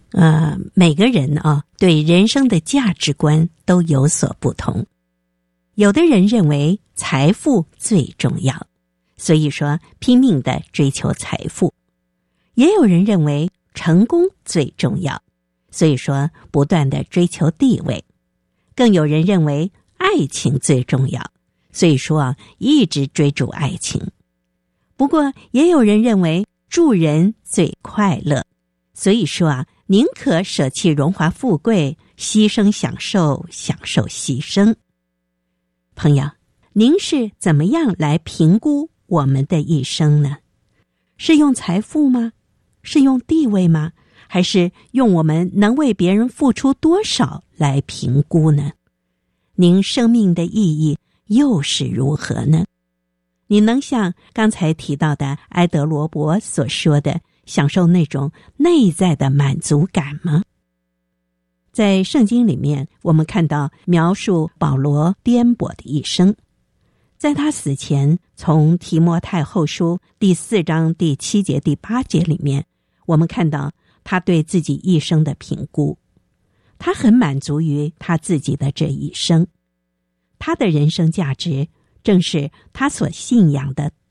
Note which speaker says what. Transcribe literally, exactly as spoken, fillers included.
Speaker 1: 呃，每个人啊，对人生的价值观都有所不同。有的人认为财富最重要，所以说拼命地追求财富；也有人认为成功最重要，所以说不断地追求地位；更有人认为爱情最重要，所以说啊，一直追逐爱情。不过也有人认为助人最快乐，所以说啊，宁可舍弃荣华富贵，牺牲享受，享受牺牲。朋友，您是怎么样来评估我们的一生呢？是用财富吗？是用地位吗？还是用我们能为别人付出多少来评估呢？您生命的意义又是如何呢？你能像刚才提到的埃德罗伯所说的，享受那种内在的满足感吗？在圣经里面，我们看到描述保罗颠簸的一生。在他死前，从提摩太后书第四章第七节第八节里面，我们看到他对自己一生的评估。他很满足于他自己的这一生，他的人生价值正是他所信仰的